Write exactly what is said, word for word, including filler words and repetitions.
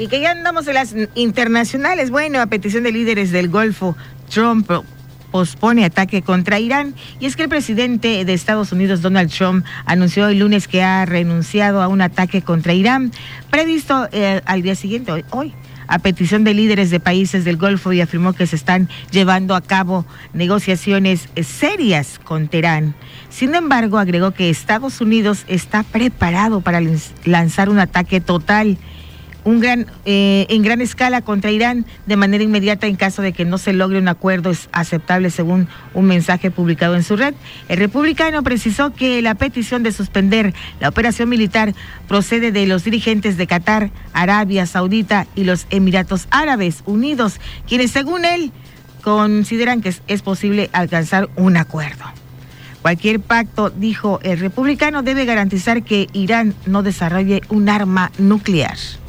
Y que ya andamos en las internacionales. Bueno, a petición de líderes del Golfo, Trump pospone ataque contra Irán. Y es que el presidente de Estados Unidos, Donald Trump, anunció el lunes que ha renunciado a un ataque contra Irán previsto eh, al día siguiente, hoy, hoy, a petición de líderes de países del Golfo, y afirmó que se están llevando a cabo negociaciones serias con Teherán. Sin embargo, agregó que Estados Unidos está preparado para lanzar un ataque total Un gran, eh, en gran escala contra Irán de manera inmediata en caso de que no se logre un acuerdo aceptable, según un mensaje publicado en su red. El republicano precisó que la petición de suspender la operación militar procede de los dirigentes de Qatar, Arabia Saudita y los Emiratos Árabes Unidos, quienes, según él, consideran que es, es posible alcanzar un acuerdo. Cualquier pacto, dijo el republicano, debe garantizar que Irán no desarrolle un arma nuclear.